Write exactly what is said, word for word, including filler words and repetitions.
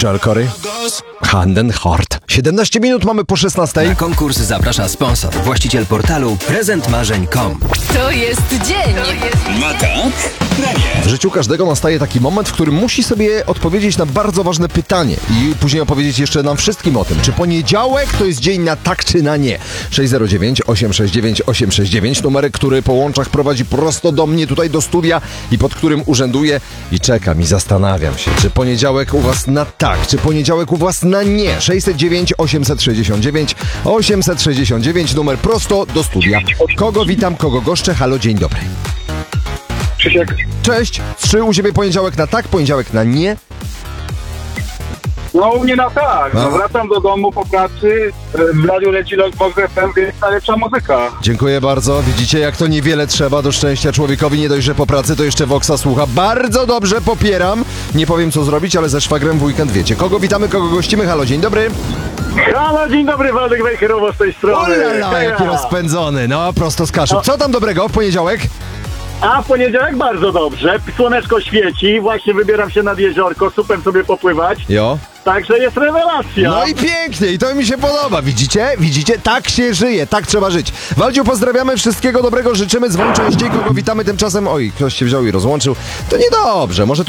Joel Corey. Hand and Heart. siedemnaście minut mamy po szesnastej. Na konkurs zaprasza sponsor, właściciel portalu prezent marzeń kropka com. To jest dzień. Mata premie. W życiu każdego nastaje taki moment, w którym musi sobie odpowiedzieć na bardzo ważne pytanie i później opowiedzieć jeszcze nam wszystkim o tym, czy poniedziałek to jest dzień na tak czy na nie. sześć zero dziewięć, osiem sześć dziewięć, osiem sześć dziewięć, numerek, który po łączach prowadzi prosto do mnie tutaj do studia i pod którym urzęduję i czekam i zastanawiam się, czy poniedziałek u was na tak, czy poniedziałek u was na nie. sześć zero dziewięć, osiem sześć dziewięć, osiem sześć dziewięć, numer prosto do studia. Kogo witam, kogo goszczę? Halo, dzień dobry. Krzysiek. Cześć, czy u ciebie poniedziałek na tak, poniedziałek na nie? No u mnie na tak. No. No, wracam do domu po pracy, w radiu leci Logbox F M, więc najlepsza muzyka. Dziękuję bardzo. Widzicie, jak to niewiele trzeba do szczęścia człowiekowi. Nie dość, że po pracy, to jeszcze Voxa słucha. Bardzo dobrze, popieram. Nie powiem, co zrobić, ale ze szwagrem w weekend wiecie. Kogo witamy, kogo gościmy? Halo, dzień dobry. Halo, dzień dobry, Waldek Wejherowo z tej strony. Olala, jaki rozpędzony. No, prosto z kaszu. Co tam dobrego w poniedziałek? A w poniedziałek bardzo dobrze, słoneczko świeci, właśnie wybieram się nad jeziorko, supem sobie popływać, Jo. także jest rewelacja. No i pięknie, i to mi się podoba. Widzicie? Widzicie? Tak się żyje, tak trzeba żyć. Waldziu, pozdrawiamy, wszystkiego dobrego życzymy. Dzwoń częściej, kogo witamy tymczasem. Oj, ktoś się wziął i rozłączył. To niedobrze, może tu